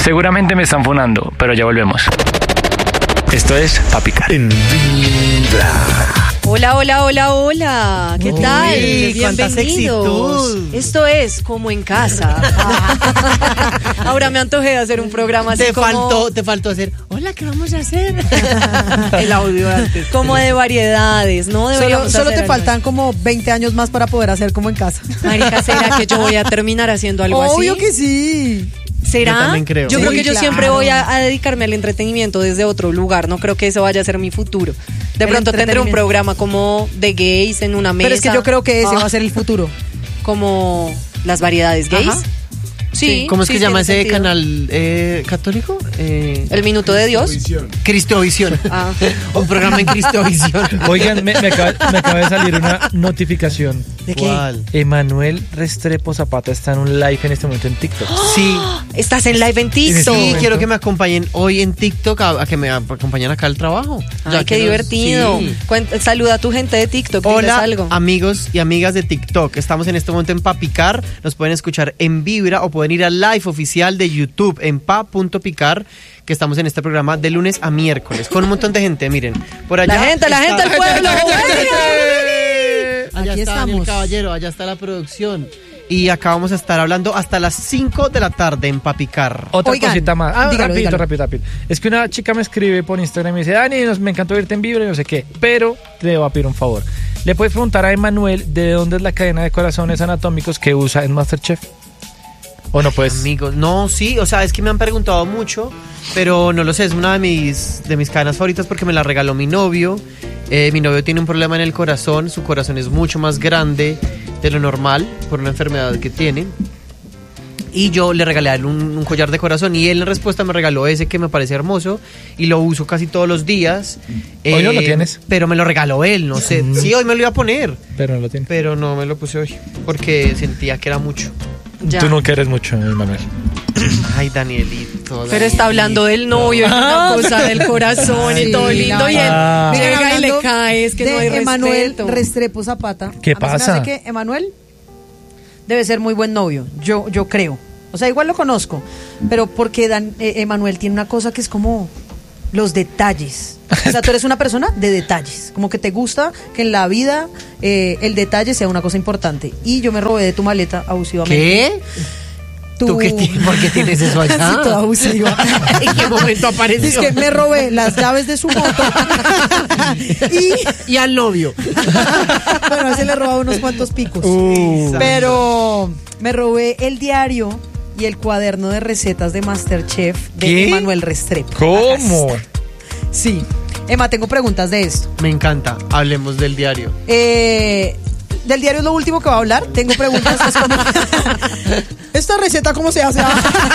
Seguramente me están funando, pero ya volvemos. Esto es Pa' Picar. En Vibra. Hola, hola, hola, hola. ¿Qué tal? Bienvenidos. Esto es Como en Casa. Ahora me antojé de hacer un programa así Te faltó hacer, hola, ¿qué vamos a hacer? El audio antes. como de variedades, ¿no? Deberíamos Solo hacer te algo faltan como 20 años más para poder hacer Como en Casa. así. Marica, ¿será que yo voy a terminar haciendo algo así? Obvio que sí. ¿Será? Yo también creo. Yo Sí, creo que yo claro. siempre voy a dedicarme al entretenimiento desde otro lugar. No creo que eso vaya a ser mi futuro. De El pronto tendré un entretenimiento. programa como de gays en una mesa. Pero es que yo creo que ese va a ser el futuro. Como las variedades gays. Ajá. Sí. ¿Cómo es que sí, se llama tiene ese sentido. canal católico? El Minuto de Dios. Cristovisión. Ah. Un programa en Cristovisión. Oigan, me acaba de salir una notificación. ¿De qué? ¿Cuál? Emanuel Restrepo Zapata está en un live en este momento en TikTok. Sí. Estás en live en TikTok. este Sí, momento. quiero que me acompañen hoy en TikTok a que me acompañen acá al trabajo. Ay, Ya qué que divertido. sí. Saluda a tu gente de TikTok. diles Hola, algo. amigos y amigas de TikTok. Estamos en este momento en Pa' Picar. Nos pueden escuchar en Vibra o pueden ir al live oficial de YouTube en pa.picar, que estamos en este programa de lunes a miércoles con un montón de gente. Miren, por allá. La gente, el pueblo. Allá Aquí está Daniel estamos. Caballero, allá está la producción. Y acá vamos a estar hablando hasta las 5 de la tarde en Pa' Picar. Otra Oigan, cosita más. dígalo, dígalo. Rápido. Es que una chica me escribe por Instagram y me dice, Dani, me encantó verte en Vibra y no sé qué, pero te voy a pedir un favor. ¿Le puedes preguntar a Emanuel de dónde es la cadena de corazones anatómicos que usa en MasterChef? ¿O no puedes? Amigos, no, sí, o sea, es que me han preguntado mucho, pero no lo sé, es una de mis cadenas favoritas porque me la regaló mi novio. Mi novio tiene un problema en el corazón, su corazón es mucho más grande de lo normal por una enfermedad que tiene. Y yo le regalé a él un collar de corazón y él en respuesta me regaló ese que me parece hermoso y lo uso casi todos los días. ¿Hoy no lo tienes? Pero me lo regaló él, no sé. Sí, hoy me lo iba a poner, Pero no lo tiene. pero no me lo puse hoy porque sentía que era mucho. Ya. Tú no quieres mucho, Emanuel. Ay, Danielito. Pero está hablando del novio y una cosa del corazón y Sí, todo lindo y él Ah. llega y le Hablando cae, es que no hay de Emanuel respeto. Restrepo Zapata. ¿Qué A mí se me pasa? hace que Emanuel debe ser muy buen novio, yo creo. O sea, igual lo conozco, pero porque Emanuel tiene una cosa que es como los detalles. O sea, tú eres una persona de detalles, como que te gusta que en la vida el detalle sea una cosa importante. Y yo me robé de tu maleta abusivamente. ¿Qué? ¿Tú por qué tienes eso allá? Sí, toda abusiva. ¿En qué momento apareció? Es que me robé las llaves de su moto Y al novio. bueno, a ese le he robado unos cuantos picos. Uh. Pero me robé el diario y el cuaderno de recetas de MasterChef de ¿Qué? Emanuel Restrepo. ¿Cómo? Sí. Emma, tengo preguntas de esto. Me encanta. Hablemos del diario. Del diario es lo último que va a hablar. Tengo preguntas. Es como, ¿esta receta cómo se hace?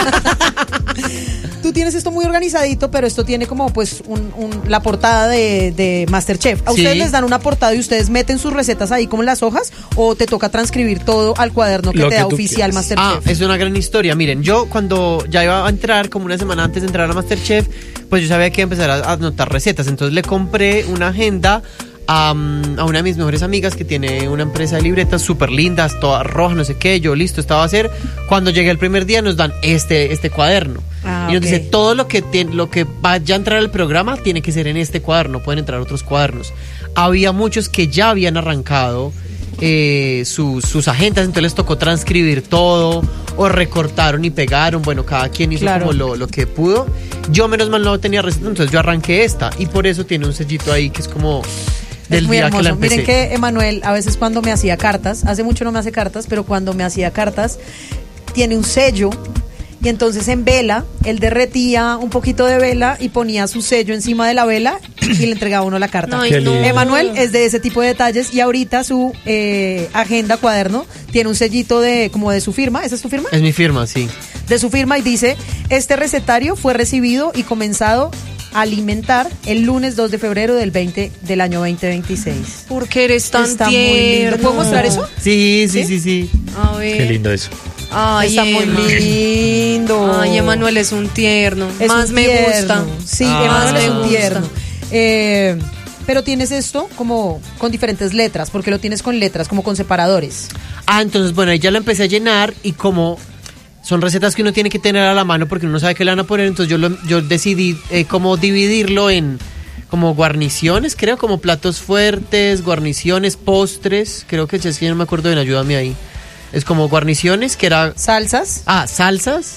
Tú tienes esto muy organizadito, pero esto tiene como pues la portada de MasterChef. ¿A ustedes Sí. les dan una portada y ustedes meten sus recetas ahí como en las hojas o te toca transcribir todo al cuaderno que Lo te que da tú oficial quieras. MasterChef? Es una gran historia. Miren, yo cuando ya iba a entrar, como una semana antes de entrar a MasterChef, pues yo sabía que iba a empezar a anotar recetas. Entonces le compré una agenda a una de mis mejores amigas que tiene una empresa de libretas súper lindas, toda roja, no sé qué. Yo listo, estaba a hacer. Cuando llegué el primer día nos dan este cuaderno. Ah, y nos ok. dice, todo lo que vaya a entrar al programa tiene que ser en este cuaderno, pueden entrar otros cuadernos. Había muchos que ya habían arrancado sus agendas, entonces les tocó transcribir todo, o recortaron y pegaron, bueno, cada quien hizo Claro. como lo que pudo. Yo menos mal no tenía receta, entonces yo arranqué esta, y por eso tiene un sellito ahí que es como del Es muy día hermoso. que la empecé. Miren que Emanuel a veces cuando me hacía cartas, hace mucho no me hace cartas, pero cuando me hacía cartas tiene un sello y entonces en vela él derretía un poquito de vela y ponía su sello encima de la vela y le entregaba a uno la carta. Ay, Qué lindo. Emanuel es de ese tipo de detalles y ahorita su agenda cuaderno tiene un sellito como de su firma. ¿Esa es tu firma? Es mi firma, sí. De su firma y dice: este recetario fue recibido y comenzado a alimentar el lunes 2 de febrero del año 2026. ¿Por qué eres tan Está muy tierno? lindo. ¿Puedo mostrar eso? Sí. A ver. Qué lindo eso. Ay, Está muy Emma. lindo. Ay, Emanuel es un tierno. Es Más un me tierno. gusta. Sí, Ah. Emanuel Más es me un gusta. tierno. Pero tienes esto como con diferentes letras, porque lo tienes con letras, como con separadores. Entonces, bueno, ahí ya lo empecé a llenar y como son recetas que uno tiene que tener a la mano porque uno no sabe qué le van a poner. Entonces yo decidí como dividirlo en como guarniciones, creo, como platos fuertes, guarniciones, postres. Creo que es que no me acuerdo bien, ayúdame ahí. Es como guarniciones, que era... Salsas. Salsas.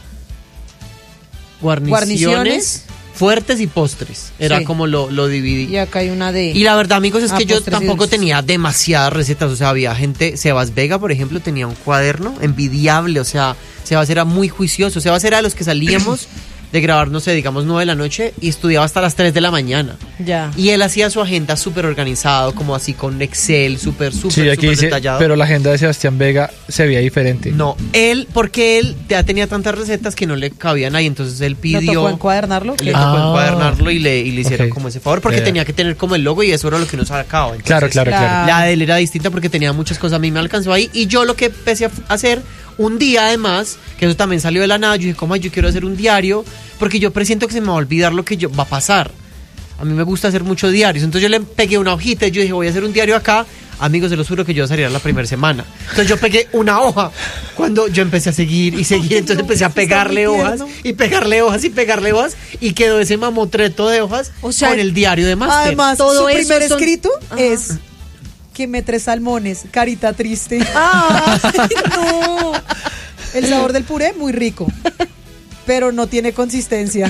Guarniciones. Fuertes y postres. Era Sí. como lo dividí. Y acá hay una de... Y la verdad, amigos, es que yo postres y tampoco dulces. tenía demasiadas recetas. O sea, había gente... Sebas Vega, por ejemplo, tenía un cuaderno envidiable. O sea, Sebas era muy juicioso. Sebas era de los que salíamos de grabar, no sé, digamos 9 de la noche y estudiaba hasta las 3 de la mañana. Ya. Y él hacía su agenda súper organizado, como así con Excel, súper Sí, aquí dice, detallado. pero la agenda de Sebastián Vega se veía diferente. No, porque él ya tenía tantas recetas que no le cabían ahí, entonces él ¿Le pidió... tocó encuadernarlo? Le tocó Ah. encuadernarlo y le hicieron Ok. como ese favor, porque Ya. tenía que tener como el logo y eso era lo que nos sacaba. Entonces, Claro. La de él era distinta porque tenía muchas cosas, a mí me alcanzó ahí. Y yo lo que empecé a hacer un día, además, que eso también salió de la nada, yo dije, como yo quiero hacer un diario, porque yo presiento que se me va a olvidar lo que va a pasar. A mí me gusta hacer muchos diarios. Entonces yo le pegué una hojita y yo dije, voy a hacer un diario acá. Amigos, se los juro que yo salía la primera semana. Entonces yo pegué una hoja. Cuando yo empecé a seguir, entonces empecé a pegarle hojas y pegarle hojas y pegarle hojas. Y quedó ese mamotreto de hojas O sea, con el diario de máster. Además, Todo su eso primer son- escrito Ajá. es que me 3 salmones, carita triste. Ah, No. El sabor del puré, muy rico. Pero no tiene consistencia.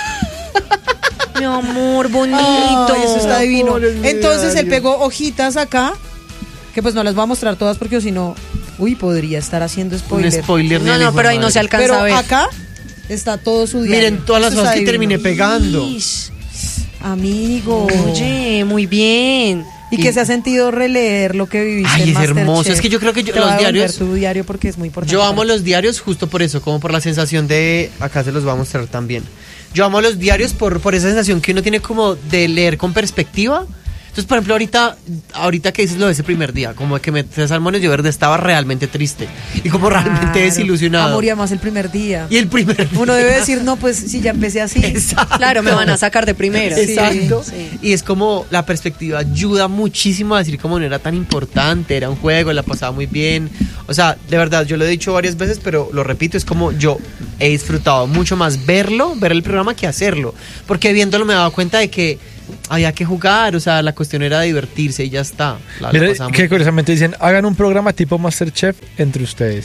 mi amor, bonito. Ay, eso está divino. Amor, el Entonces él diario. pegó hojitas acá, que pues no las voy a mostrar todas porque si no, podría estar haciendo Un spoiler. spoiler. No, del no, hijo pero de ahí no madre. se alcanza Pero a ver. acá está todo su diario. Miren todas las Eso hojas está que divino. terminé pegando. Ish. Amigo. Oye, muy bien. ¿Y que se ha sentido releer lo que viviste Ay, en es Masterchef? hermoso. Es que yo creo que Te los voy a devolver diarios... tu diario porque es muy importante. Yo amo los diarios justo por eso, como por la sensación de... Acá se los voy a mostrar también. Yo amo los diarios por esa sensación que uno tiene como de leer con perspectiva. Entonces, por ejemplo, ahorita que dices lo de ese primer día, como de que me tres salmones, yo verde estaba realmente triste y como realmente Claro. desilusionado. Amor, y además el primer día. Y el primer Uno día. debe decir, no, pues si ya empecé así. Exacto. Claro, me van a sacar de primera. Sí. Exacto. Sí. Y es como la perspectiva ayuda muchísimo a decir como no era tan importante, era un juego, la pasaba muy bien. O sea, de verdad, yo lo he dicho varias veces, pero lo repito, es como yo he disfrutado mucho más ver el programa que hacerlo. Porque viéndolo me he dado cuenta de que había que jugar, o sea, la cuestión era divertirse y ya está. La Mira, pasamos que curiosamente dicen, hagan un programa tipo Masterchef entre ustedes.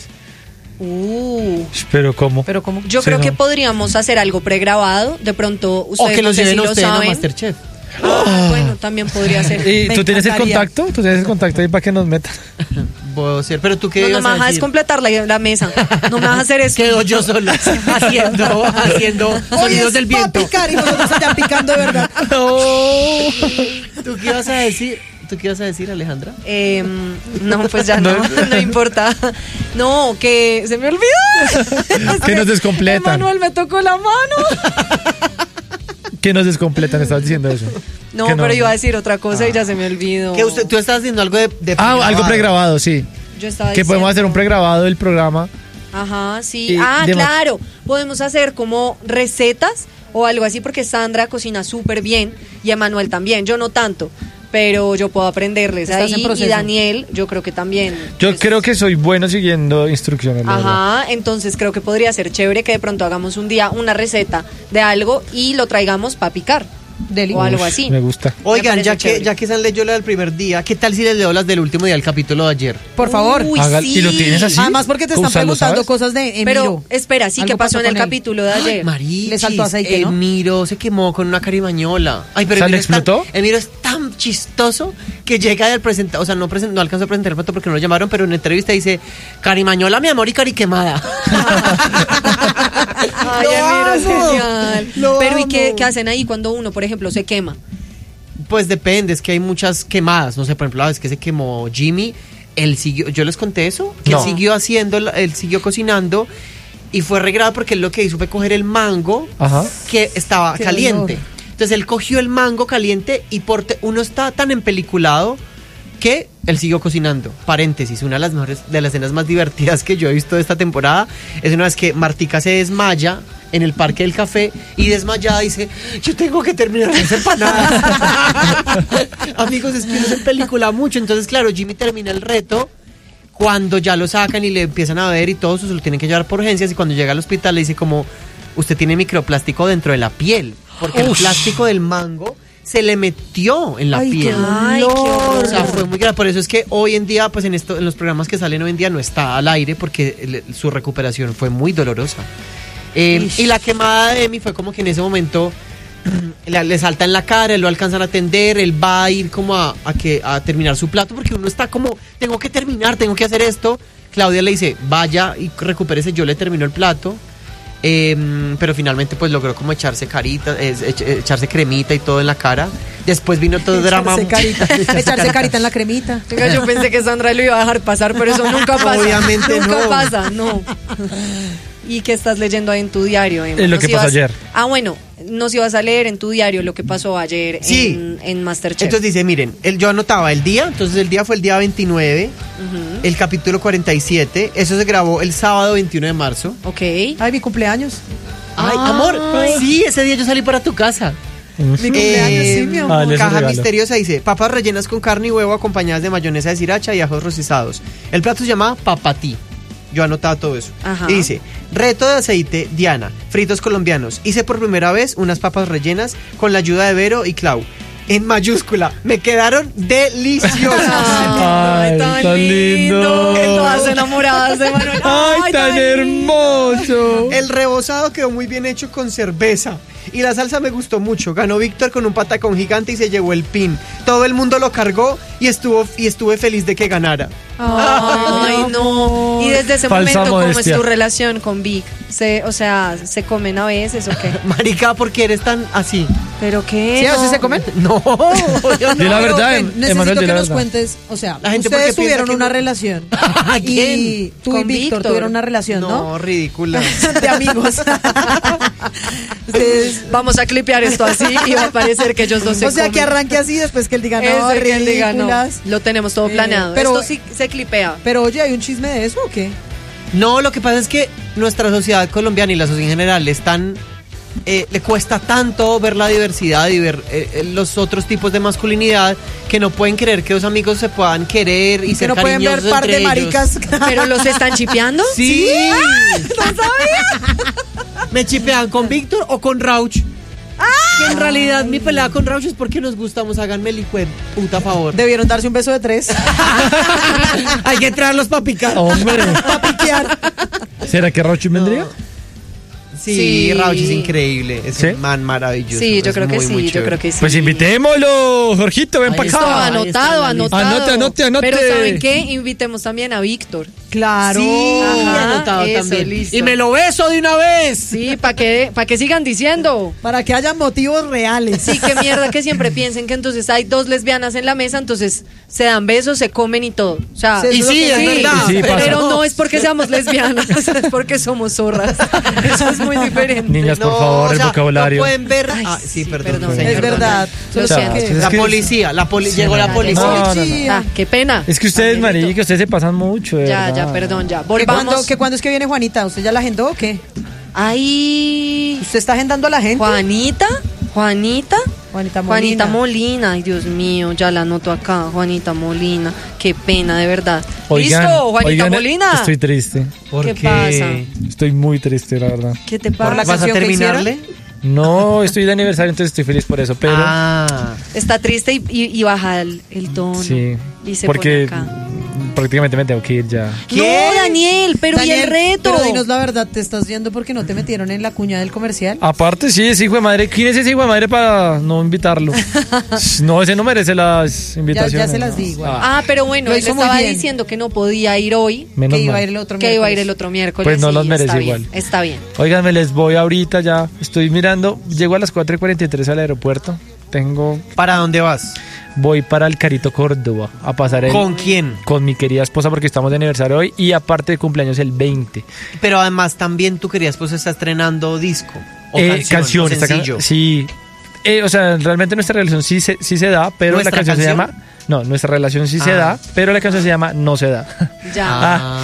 Pero ¿cómo? Pero como Yo Sí, creo no. que podríamos hacer algo pregrabado. De pronto, O ustedes que no los sé lleven si a lo ustedes a saben. Masterchef. Bueno, también podría ser. ¿Y Me tú tienes el encantaría. contacto? ¿Tú tienes el contacto ahí para que nos metan? Puedo ser, pero tú qué No, no ibas me a vas a decir? descompletar la mesa. No me vas a hacer eso. Quedo yo solo haciendo sonidos del viento. picar y nosotros allá picando de verdad. ¿Tú qué ibas a decir? Alejandra? No, pues ya no, no importa. No, que se me olvidó. Es Que nos descompletan. Manuel me tocó la mano. Que nos descompletan, estabas diciendo eso. No, Que pero iba a decir otra cosa y ya se me olvidó. Que tú estás haciendo algo de Algo pregrabado, sí. Yo estaba Que podemos hacer un diciendo- pregrabado del programa. Ajá, sí. Y de- Claro. Podemos hacer como recetas o algo así porque Sandra cocina súper bien y Emanuel también. Yo no tanto, pero yo puedo aprenderles Estás ahí. en proceso. Y Daniel, yo creo que también. Yo pues, creo que soy bueno siguiendo instrucciones. la verdad. Ajá, entonces creo que podría ser chévere que de pronto hagamos un día una receta de algo y lo traigamos para picar. Deli. O algo Ush, así. Me gusta. Oigan, Me ya parece que San leyó la del primer día, ¿qué tal si les leo las del último día del capítulo de ayer? Por favor. Uy, Haga- sí. ¿Y lo tienes así? Además porque te están Úsalo, preguntando ¿sabes? cosas de Emiro. Pero espera, sí, Algo ¿qué pasó en el con él. capítulo de ayer? Marichis, Le saltó aceite, ¿no? Emiro se quemó con una carimañola. Ay, pero O sea, ¿le Emiro es tan- explotó? Emiro es tan chistoso que llega del presentador, o sea, no alcanzó a presentar el plato porque no lo llamaron, pero en la entrevista dice, carimañola, mi amor, y cariquemada. Ay, Lo Emiro, es amo, genial. lo Pero ¿y qué amo. hacen ahí cuando uno, por ejemplo, se quema? Pues depende, es que hay muchas quemadas. No sé, por ejemplo, la vez que se quemó Jimmy, él siguió, yo les conté eso, que No. él siguió haciendo, él siguió cocinando y fue regrado porque él lo que hizo fue coger el mango Ajá. que estaba Qué caliente. dolor. Entonces él cogió el mango caliente y uno está tan empeliculado que él siguió cocinando. Paréntesis, una de las mejores, de las escenas más divertidas que yo he visto de esta temporada es una vez que Martica se desmaya en el Parque del Café y desmayada dice, yo tengo que terminar las empanadas. Amigos, es que uno se pelicula mucho. Entonces, claro, Jimmy termina el reto. Cuando ya lo sacan y le empiezan a ver y todo eso, se lo tienen que llevar por urgencias y cuando llega al hospital le dice como, usted tiene microplástico dentro de la piel, porque el plástico del mango se le metió en la piel. Ay, qué horror. O sea, fue muy grave. Por eso es que hoy en día, pues en los programas que salen hoy en día no está al aire porque su recuperación fue muy dolorosa. Y la quemada de Emi fue como que en ese momento le salta en la cara, él lo alcanzan a atender, él va a ir como a terminar su plato porque uno está como, tengo que terminar, tengo que hacer esto. Claudia le dice, vaya y recupérese, yo le termino el plato. Pero finalmente pues logró como echarse cremita y todo en la cara. Después vino todo el drama. Echarse carita en la cremita. Venga, yo pensé que Sandra lo iba a dejar pasar, pero eso nunca pasa. Obviamente nunca no. pasa, no. ¿Y qué estás leyendo ahí en tu diario, Emma? Lo que pasó ayer. Ah, bueno, nos ibas a leer en tu diario lo que pasó ayer en Masterchef. Entonces dice, miren, yo anotaba el día, entonces el día fue el día 29, el capítulo 47, eso se grabó el sábado 21 de marzo. Ok. Ay, mi cumpleaños. Ay, amor, sí, ese día yo salí para tu casa. Mi cumpleaños, sí, mi amor. les Caja regalo. misteriosa dice, papas rellenas con carne y huevo acompañadas de mayonesa de sriracha y ajos rocizados. El plato se llama papatí. Yo anotaba todo eso. Ajá. Y dice, reto de aceite, Diana, fritos colombianos. Hice por primera vez unas papas rellenas con la ayuda de Vero y Clau. En mayúscula, me quedaron deliciosas. Ay, tan lindo. Todas enamoradas de Manuel. Ay, tan hermoso. El rebozado quedó muy bien hecho con cerveza. Y la salsa me gustó mucho. Ganó Víctor con un patacón gigante y se llevó el pin. Todo el mundo lo cargó y estuve feliz de que ganara. Ay, no. Y desde ese Falsa momento, ¿cómo modestia. es tu relación con Vic? ¿Se comen a veces o qué? Marica, ¿por qué eres tan así? ¿Pero qué? ¿Sí? ¿A No. veces se comen? No, yo Di no. la verdad, Pero, Emanuel, necesito di que la nos verdad. cuentes, o sea, La gente porque ustedes piensa tuvieron que una no. relación. ¿Quién? Y tú y Con Víctor Víctor. tuvieron una relación, ¿no? No, ridícula. De amigos. Ustedes, Vamos a clipear esto así y va a parecer que ellos dos se o sea, que comen. arranque así después que él diga, no, Eso, que él diga, no. ridículas. Lo tenemos todo planeado. pero- Esto sí se clipea. Pero oye, ¿hay un chisme de eso o qué? No, lo que pasa es que nuestra sociedad colombiana y la sociedad en general le cuesta tanto ver la diversidad y ver los otros tipos de masculinidad que no pueden creer que dos amigos se puedan querer y Que ser no pueden ver cariñosos par de entre ellos. maricas. ¿Pero los están chipeando? Sí. ¿No sabía? ¿Me chipean con Víctor o con Rauch? Que en realidad mi pelea con Rauch es porque nos gustamos. Háganme el hijo de puta favor. Debieron darse un beso de 3. Hay que traerlos para picar. Hombre, Para piquear. ¿será que Rochi vendría? Sí, Sí. Rauch es increíble. Es ¿Sí? un man maravilloso. Sí, yo es creo que muy, sí, muy yo chévere. creo que sí. Pues invitémoslo, Jorgito, ven Ahí para Listo, acá. Ahí está anotado, la lista. anotado. Anote. Pero ¿saben qué? Invitemos también a Víctor. Claro. Sí, Ajá, anotado eso, también. listo. Y me lo beso de una vez. Sí, para que sigan diciendo. Para que haya motivos reales. Sí, qué mierda que siempre piensen que entonces hay dos lesbianas en la mesa, entonces se dan besos, se comen y todo. O sea, Sí, Y sí, es verdad. Y sí, pasa. pero no es porque seamos lesbianas, es porque somos zorras. Eso es muy diferente. Niñas, por favor, o el sea, vocabulario. No pueden ver. Ay, sí, sí, perdón. perdón. Es verdad. Lo O sea, siento. es La que- policía, llegó la ya, policía. No, no. Ah, qué pena. Es que ustedes, Angelito. marica, ustedes se pasan mucho, de Ya, verdad. perdón, ya. ¿Que Volvamos. cuándo es que viene Juanita? ¿Usted ya la agendó o qué? Ay, ¿Usted está agendando a la gente? Juanita. Juanita Molina. Juanita Molina, ay Dios mío, ya la anoto acá, Juanita Molina, qué pena, de verdad. Oigan, ¿Listo, Juanita oigan, Molina? Estoy triste. ¿Por ¿Qué pasa? Estoy muy triste, la verdad. ¿Qué te Por la pasa? ¿Vas a canción que terminarle? No, estoy de aniversario, entonces estoy feliz por eso, pero... Está triste y baja el tono. sí, Y se porque pone acá. prácticamente me tengo que ir ya. No, Daniel, pero ¿y el Daniel, reto? Pero dinos la verdad, ¿te estás yendo porque no te metieron en la cuña del comercial? Aparte, sí, ese hijo de madre. ¿Quién es ese hijo de madre para no invitarlo? No, ese no merece las invitaciones. Ya se las di, igual. Ah, pero bueno, Lo él hizo muy estaba bien. diciendo que no podía ir hoy, menos Que iba a mal. ir el otro que iba a ir miércoles. el otro miércoles. Pues no sí, los merece está bien, igual. Está bien. Óiganme, les voy ahorita ya. Estoy mirando. Llego a las 4:43 al aeropuerto. ¿Para dónde vas? Voy para el Carito Córdoba a pasar el... ¿Con quién? Con mi querida esposa porque estamos de aniversario hoy y aparte de cumpleaños el 20. Pero además también tu querida esposa está estrenando disco. O Canción, o esta sencillo. sí. O sea, realmente nuestra relación sí se da, pero la ¿Nuestra canción se canción? llama... No, nuestra relación sí se da, pero la canción se llama No se da. Ya.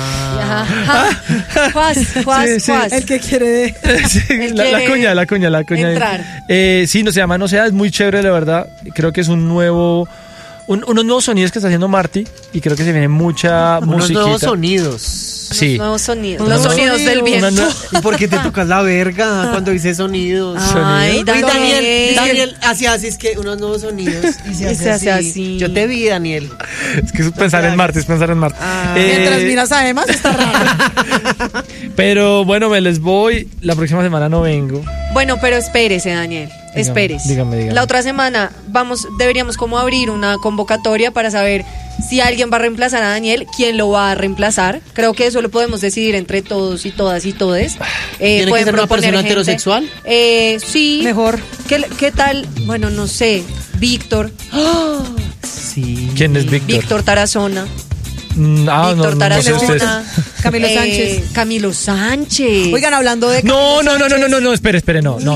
Juas. Sí, sí. El que quiere... Sí, Él la quiere cuña. entrar. Sí, no se llama No se da, es muy chévere, la verdad. Creo que es un nuevo unos nuevos sonidos que está haciendo Marty y creo que se viene mucha Unos musiquita. nuevos sonidos. Sí. Nuevos sonidos. Unos Los sonidos del sonidos. viento. ¿Y por qué te tocas la verga cuando dice sonidos? Ay, Uy, Daniel, Daniel. Daniel, así es que unos nuevos sonidos. Y se hace así. Yo te vi, Daniel. Es que es pensar en Marty, es pensar en Marty. Mientras miras a Emma, está raro. Pero bueno, me les voy. La próxima semana no vengo. Bueno, pero espérese, Daniel. Espérese. Dígame. La otra semana deberíamos como abrir una convocatoria para saber si alguien va a reemplazar a Daniel, quién lo va a reemplazar. Creo que eso lo podemos decidir entre todos y todas y todes. ¿Tiene que pueden ser una proponer persona gente. heterosexual? Sí. Mejor. ¿Qué tal? Bueno, no sé. Víctor. Sí. ¿Quién es Víctor? Víctor Tarazona. No Víctor sé ustedes. Tarazona. Camilo Sánchez. Camilo Sánchez. Oigan, hablando de No, Sánchez, espere, no. No,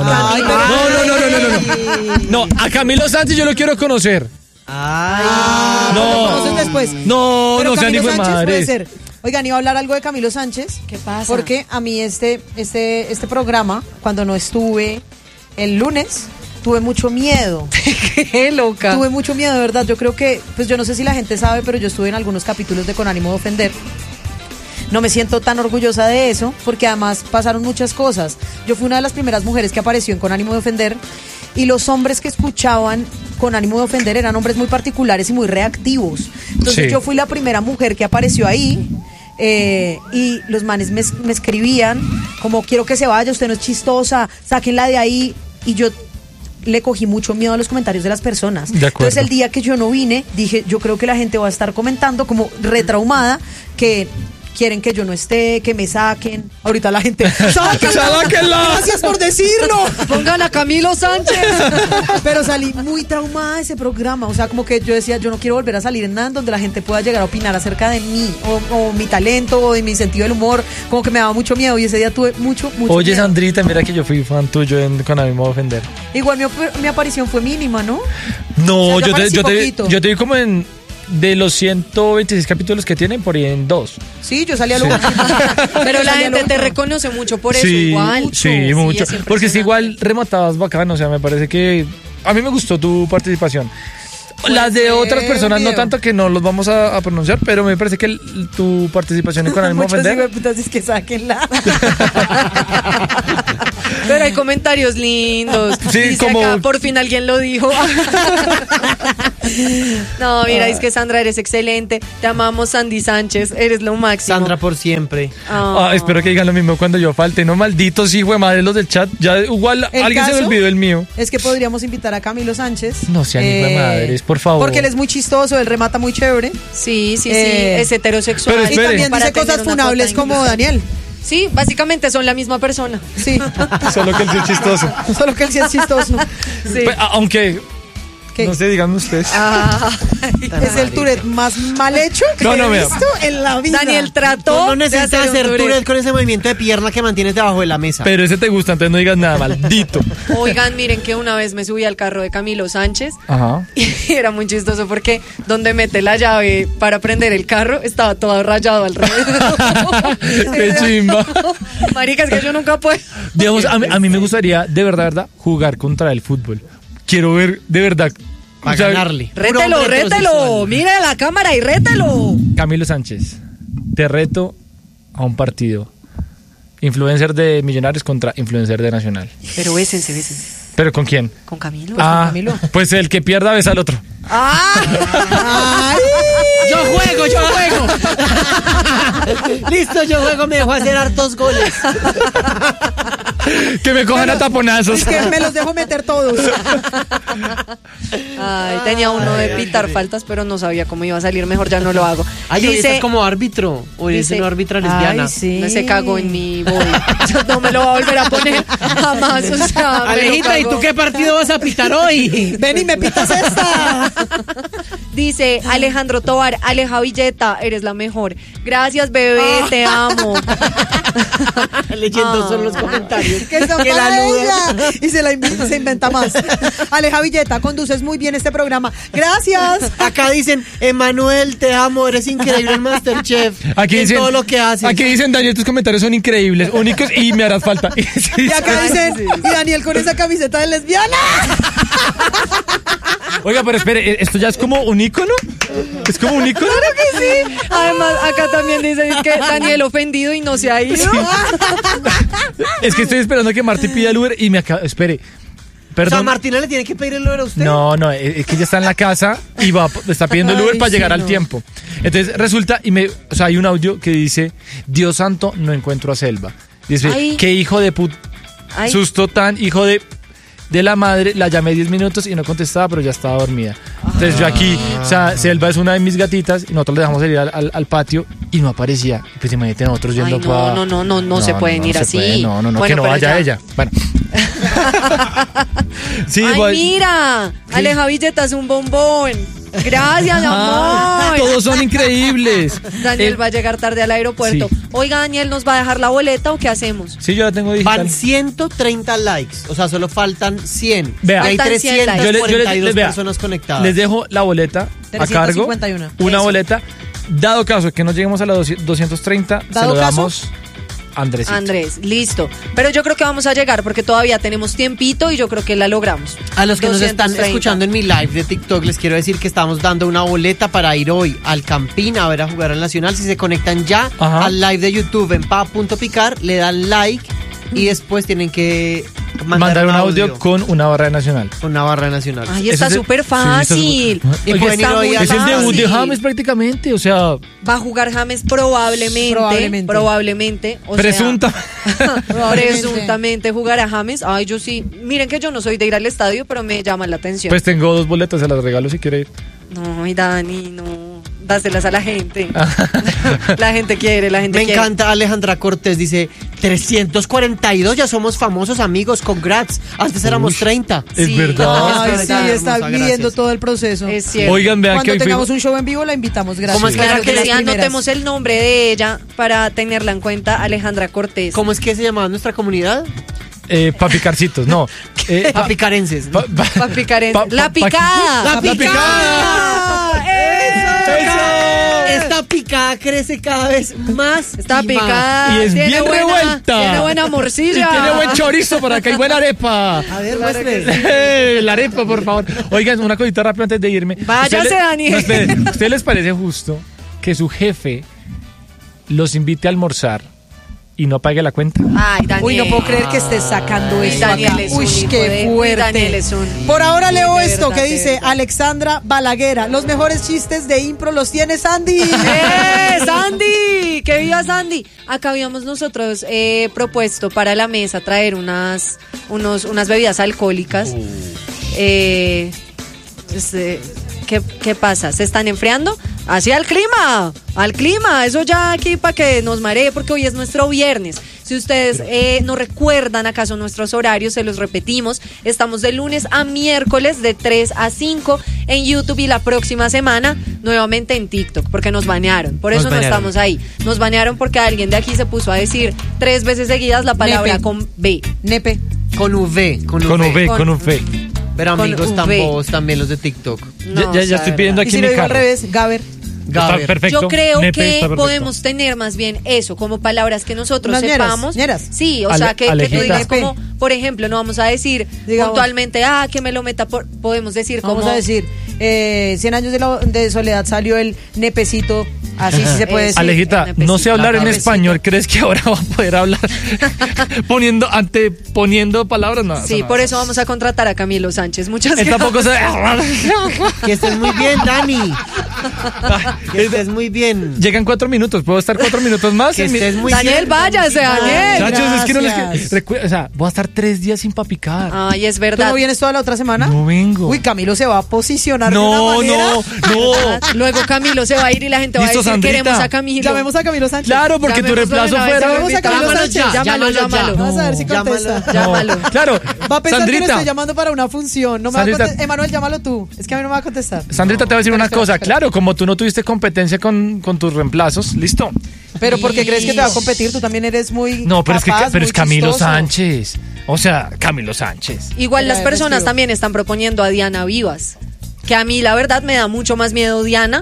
a Camilo Sánchez yo lo quiero conocer. Ay. No. lo conocen después. No, Pero no sean Camilo hijo de Sánchez puede madre. ser. Oigan, iba a hablar algo de Camilo Sánchez. ¿Qué pasa? Porque a mí este programa, cuando no estuve el lunes, tuve mucho miedo. Qué loca. Tuve mucho miedo, de verdad. Yo creo que, pues yo no sé si la gente sabe, pero yo estuve en algunos capítulos de Con Ánimo de Ofender. No me siento tan orgullosa de eso, porque además pasaron muchas cosas. Yo fui una de las primeras mujeres que apareció en Con Ánimo de Ofender, y los hombres que escuchaban Con Ánimo de Ofender eran hombres muy particulares y muy reactivos. Entonces Sí. yo fui la primera mujer que apareció ahí, y los manes me escribían como: quiero que se vaya, usted no es chistosa, sáquenla de ahí. Y yo le cogí mucho miedo a los comentarios de las personas. De acuerdo. Entonces el día que yo no vine, dije, yo creo que la gente va a estar comentando como retraumada que quieren que yo no esté, que me saquen. Ahorita la gente, ¡sáquenla! Gracias por decirlo. Pongan a Camilo Sánchez. Pero salí muy traumada de ese programa. O sea, como que yo decía, yo no quiero volver a salir en nada en donde la gente pueda llegar a opinar acerca de mí, o mi talento, o de mi sentido del humor. Como que me daba mucho miedo, y ese día tuve mucho Oye, miedo. Sandrita, mira que yo fui fan tuyo Con Ánimo de Ofender. Igual mi aparición fue mínima, ¿no? No, O sea, yo aparecí poquito. yo te vi como de los 126 capítulos que tienen, por ahí en 2. Sí, yo salí a lo Pero la gente te reconoce mucho por eso, igual. Sí, mucho. es Porque es impresionante. igual rematabas bacano, o sea, me parece que a mí me gustó tu participación. Las de otras personas no video. tanto, que no los vamos a pronunciar, pero me parece que tu participación en Con Ánimo de Muchos Ofender. hijueputas es que sáquenla. Pero hay comentarios lindos. Sí, Dice como- acá, por fin alguien lo dijo. No, mira, es que Sandra, eres excelente. Te amamos, Sandy Sánchez. Eres lo máximo. Sandra por siempre. Ah. Espero que digan lo mismo cuando yo falte. No, malditos hijos de madre los del chat. Ya igual El alguien se me caso olvidó el mío. Es que podríamos invitar a Camilo Sánchez. No sean hijo de madres, por favor. Porque él es muy chistoso, él remata muy chévere. Sí, Eh, es heterosexual. pero Y espere. también Para dice tener cosas una funables cuota como incluso. Daniel. Sí, básicamente son la misma persona. Sí, Solo que él sí es chistoso. solo que él sí es chistoso. Sí. Aunque, ¿Qué? no sé, díganme ustedes. Es el Tourette más mal hecho que No, no, he vea. visto en la vida. Daniel trató No necesitas de hacer hacer un Tourette con ese movimiento de pierna que mantienes debajo de la mesa. Pero ese te gusta, entonces no digas nada, maldito. Oigan, miren que una vez me subí al carro de Camilo Sánchez Ajá. y era muy chistoso porque donde mete la llave para prender el carro estaba todo rayado alrededor. Qué chimba. Marica, es que yo nunca puedo. Digamos, a mí me gustaría, de verdad, jugar contra el fútbol. Quiero ver, de verdad. Para o sea, ganarle. Rételo, Puro hombre rételo. heterosexual. Mire a la cámara y rételo. Camilo Sánchez, te reto a un partido. Influencer de Millonarios contra influencer de Nacional. Pero bésense. ¿Pero con quién? Con Camilo. Camilo. Pues el que pierda besa al otro. ¡Ay! Yo juego. Listo, yo juego, me dejó hacer hartos goles. Que me cojan a taponazos. Es que me los dejo meter todos. Ay, tenía uno de pitar faltas, pero no sabía cómo iba a salir. Mejor ya no lo hago. Ay, hoy Dice, estás como árbitro. Hoy eres dice- una árbitra lesbiana. Ay, sí. no se cagó en mi body. Yo no me lo voy a volver a poner jamás. O sea, me lo Alejita, ¿y cagó. tú qué partido vas a pitar hoy? Ven y me pitas esta. Dice Alejandro Tobar, Aleja Villeta, eres la mejor. Gracias, bebé, te amo. Leyendo son los comentarios. Que son Que la para nuda. ella. Y se inventa más. Aleja Villeta, conduces muy bien este programa. Gracias. Acá dicen, Emanuel, te amo, eres increíble en Masterchef. Aquí en dicen, todo lo que haces. Aquí dicen, Daniel, tus comentarios son increíbles, únicos y me harás falta. Y acá dicen, y Daniel con esa camiseta de lesbiana. Oiga, pero espere, ¿esto ya es como un ícono? ¿Es como un ícono? Claro que sí. Además, acá también dicen que Daniel ofendido y no se ha ido. Es que estoy esperando que Martí pida el Uber y me acaba... Espere, O perdón. sea, Martina le tiene que pedir el Uber a usted. No, es que ella está en la casa y está pidiendo el Uber Ay, para llegar sí, al no. tiempo. Entonces resulta, o sea, hay un audio que dice, Dios santo, no encuentro a Selva. Dice, Ay. qué hijo de Ay. susto tan hijo de la madre, la llamé 10 minutos y no contestaba, pero ya estaba dormida. Entonces yo aquí, o sea, Selva es una de mis gatitas y nosotros le dejamos salir al patio y no aparecía. Y pues imagínate nosotros yendo Ay, no se pueden ir se así. puede, no, Bueno, que no pero vaya ya. ella. Bueno. Sí, Ay, voy- mira, Aleja Villeta es un bombón. Gracias, amor. Todos son increíbles. Daniel va a llegar tarde al aeropuerto. Sí. Oiga, Daniel, ¿nos va a dejar la boleta o qué hacemos? Sí, yo la tengo digital. Van 130 likes, o sea, solo faltan 100. Vea. Y hay Faltan 100 likes. 342 vea, personas conectadas. Les dejo la boleta a cargo. 351. Una Eso. boleta. Dado caso que no lleguemos a la 230, se ¿Dado lo caso? damos a Andresito. Andrés, listo. Pero yo creo que vamos a llegar porque todavía tenemos tiempito y yo creo que la logramos. A los que nos están 230. escuchando en mi live de TikTok, les quiero decir que estamos dando una boleta para ir hoy al Campín a ver a jugar al Nacional. Si se conectan ya Ajá. al live de YouTube en pa.picar, le dan like y después tienen que Mandar un audio con una barra de Nacional. una barra nacional. Ay, Eso está es- súper sí, está fácil. súper- Y Oiga, pueden ir está hoy muy a Es el debut de fácil. James prácticamente, o sea, Va a jugar James probablemente. Probablemente. O sea, presunta. presuntamente jugará James. Ay, yo sí. Miren que yo no soy de ir al estadio, pero me llama la atención. Pues tengo 2 boletas, se las regalo si quiere ir. No, ay, Dani, no. Dáselas a la gente. La gente quiere, la gente Me quiere. encanta Alejandra Cortés, dice 342, ya somos famosos amigos, congrats. Antes éramos 30. Es Sí, verdad. no, Ay, es sí, verdad. está Hermosa, viviendo gracias. todo el proceso. Es cierto. Oigan, vean Cuando que hoy tengamos fuimos- un show en vivo la invitamos, gracias. ¿Cómo es que Claro era que que sí, las anotemos el nombre de ella para tenerla en cuenta, Alejandra Cortés. ¿Cómo es que se llamaba nuestra comunidad? Papicarcitos, no. Papicarenses. Pa' picar en- pa- ¡La pa- picada! ¡La picada! ¡Eso! Esta picada crece cada vez más. Está y más. picada. Y es tiene bien buena- revuelta. Tiene buena Y morcilla. tiene buen chorizo por acá y buena arepa. A ver, Claro que muestre. La arepa, por favor. Oigan, una cosita rápida antes de irme. Váyase, ¿Usted le- Daniel. No, espere. ¿Usted les parece justo que su jefe los invite a almorzar y no pague la cuenta? Ay, Daniel. Uy, no puedo creer que estés sacando Uy, esto Daniel acá. es un Uy, hijo qué de- uy, fuerte. Daniel es un- Por ahora leo de esto verdad, que de dice verdad. Alexandra Balaguera. Los mejores chistes de impro los tiene Sandy. ¡Sandy! ¡Que viva Sandy! Acá habíamos nosotros propuesto para la mesa traer unas bebidas alcohólicas. ¿Qué pasa? ¿Se están enfriando? Así al clima, eso ya aquí para que nos maree, porque hoy es nuestro viernes. Si ustedes no recuerdan acaso nuestros horarios, se los repetimos, estamos de lunes a miércoles de 3 a 5 en YouTube y la próxima semana nuevamente en TikTok, porque nos banearon, por Nos eso no banearon. estamos ahí. Nos banearon porque alguien de aquí se puso a decir 3 veces seguidas la palabra Nepe. con B. Nepe. Con V. Con V, con un V. Pero Con amigos, V. tambos, también los de TikTok. No, ya o sea, estoy de pidiendo verdad. Y aquí si mi lo digo al carro. revés, Gaber. Está Gaber. perfecto. Yo creo Nepe está que perfecto. podemos tener más bien eso, como palabras que nosotros Unas ñeras, sepamos. ñeras. Sí, o Ale- sea, que tú Alejita. digas como, por ejemplo, no vamos a decir Digamos. puntualmente, que me lo meta por... Podemos decir como... Vamos a decir, 100 años de soledad salió el nepecito. Así sí se puede decir. Alejita, Nepecito. no sé hablar en Nepecito. español. ¿Crees que ahora va a poder hablar poniendo palabras? No, Sí, por eso vamos a contratar a Camilo Sánchez. Muchas Él gracias. tampoco se... Que estés muy bien, Dani. Que estés muy bien. Llegan 4 minutos. ¿Puedo estar 4 minutos más? Que en mi- estés muy Daniel, bien. váyase, Daniel. Muchachos, es que no les... Gracias. O sea, voy a estar 3 días sin papicar. Ay, es ¿Tú verdad. no vienes toda la otra semana? No vengo. Uy, Camilo se va a posicionar de No, una manera. no. Luego Camilo se va a ir y la gente va a Listo, decir, Sandrita. queremos a Camilo. Llamemos a Camilo Sánchez. Claro, porque tu Llamémoslo reemplazo de una vez, fuera... Llamemos a Camilo Llámalo Sánchez. ya, Llámalo, llámalo. Vamos a ver si contesta. Llámalo. Llámalo. No, claro. Va a pensar que le Sandrita, estoy llamando para una función. No me va a Sandrita. contestar. Emanuel, llámalo tú. Es que a mí no me va a contestar. Sandrita, te voy a decir Espera, una espera, cosa. espera. Claro, como tú no tuviste competencia con tus reemplazos, listo. Pero ¿por qué crees que te va a competir? Tú también eres muy No, pero capaz, es muy Camilo chistoso. Sánchez. O sea, Camilo Sánchez. Igual Mira, las personas recibo. también están proponiendo a Diana Vivas. Que a mí, la verdad, me da mucho más miedo Diana,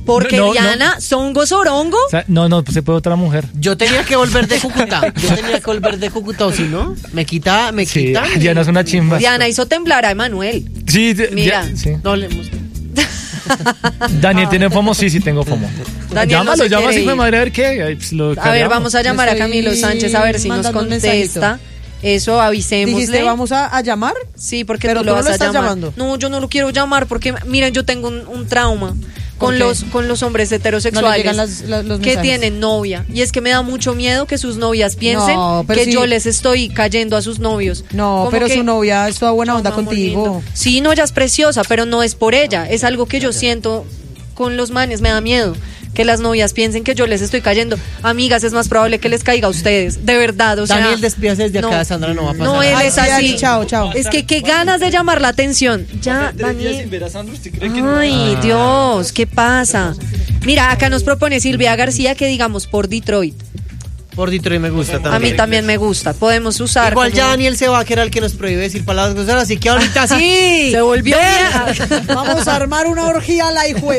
Porque No, no, Diana, Songo Sorongo. O sea, no, pues se puede otra mujer. Yo tenía que volver de Cúcuta. O si no, me quita. Sí, Diana es una chimba. Diana hizo temblar a Emanuel. Sí, Mira. sí. No hablemos. Daniel tiene FOMO, sí tengo FOMO. Daniel Llámalo, no se llama quiere así, ir. madre, a ver qué. Ay, pues, lo A ver, callamos. vamos a llamar a Estoy Camilo Sánchez a ver si nos mandando un contesta. Eso, avisémosle. Dijiste, ¿vamos a llamar? Sí, porque Pero tú lo tú no vas lo a estás llamar. llamando. No, yo no lo quiero llamar porque, miren, yo tengo un trauma ¿Por con qué? los hombres No le heterosexuales llegan los que mensajes. tienen novia. Y es que me da mucho miedo que sus novias piensen No, pero que sí. yo les estoy cayendo a sus novios. No, Como pero que- su novia es toda buena No, onda mi amor contigo. lindo. Sí, no, ella es preciosa, pero no es por ella. Es algo que yo siento con los manes, me da miedo. Que las novias piensen que yo les estoy cayendo. Amigas, es más probable que les caiga a ustedes. De verdad, o sea. Daniel, despídase desde acá, no. Sandra, no va a pasar No, nada. él Ay, es sí, así. Dani, chao, chao. Es que qué ganas de llamar la atención. Ya, Daniel. Ay, Dios, ¿qué pasa? Mira, acá nos propone Silvia García que digamos por Detroit. Por Detroit me gusta también. A mí también me gusta. Podemos usar. Igual como- ya Daniel se va, que era el que nos prohíbe decir palabras groseras, así que ahorita sí. Se volvió. Vamos a armar una orgía la hijue.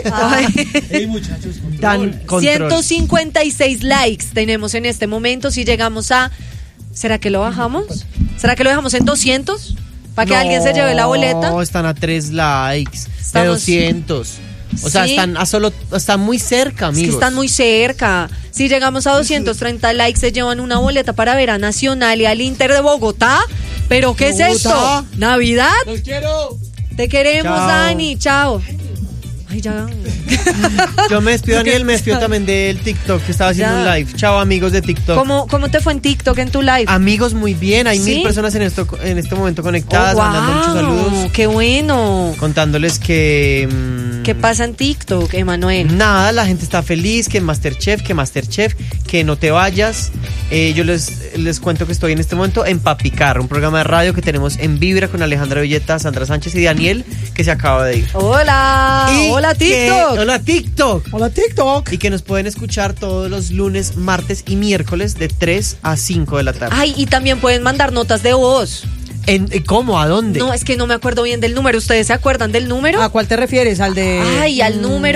Dan control. 156 likes tenemos en este momento. Si llegamos a. ¿Será que lo bajamos? ¿Será que lo dejamos en 200? Para que alguien se lleve la boleta. No, están a 3 likes de Estamos- 200. O sea, Sí. están muy cerca, Es amigos. que están muy cerca. Si llegamos a 230 likes, se llevan una boleta para ver a Nacional y al Inter de Bogotá. ¿Pero qué es Bogotá. esto? ¿Navidad? ¡Los quiero! Te queremos, Chao. Dani. Chao. Ay, ya. Yo me despido, Daniel, me despido también del TikTok que estaba haciendo Ya. un live. Chao, amigos de TikTok. ¿Cómo te fue en TikTok, en tu live? Amigos, muy bien. Hay ¿Sí? 1000 personas en este momento conectadas, Oh, mandando muchos wow, saludos, ¡Qué bueno! contándoles que... ¿Qué pasa en TikTok, Emanuel? Nada, la gente está feliz, que Masterchef, que no te vayas. Yo les cuento que estoy en este momento en Papicar, un programa de radio que tenemos en Vibra con Alejandra Villeta, Sandra Sánchez y Daniel, que se acaba de ir. ¡Hola! Y ¡Hola, TikTok! Hola TikTok. Hola, TikTok. Y que nos pueden escuchar todos los lunes, martes y miércoles de 3 a 5 de la tarde. Ay, y también pueden mandar notas de voz. ¿Cómo? ¿A dónde? No, es que no me acuerdo bien del número. ¿Ustedes se acuerdan del número? ¿A cuál te refieres? ¿Al de...? Ay, al número